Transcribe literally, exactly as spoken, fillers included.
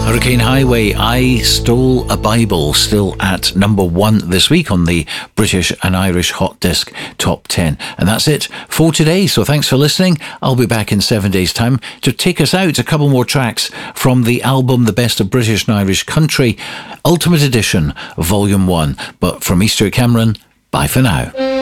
Hurricane Highway, I Stole a Bible, still at number one this week on the British and Irish Hot Disc Top ten. And that's it for today. So thanks for listening. I'll be back in seven days' time to take us out. A couple more tracks from the album The Best of British and Irish Country, Ultimate Edition, Volume one. But from Easter Cameron, bye for now.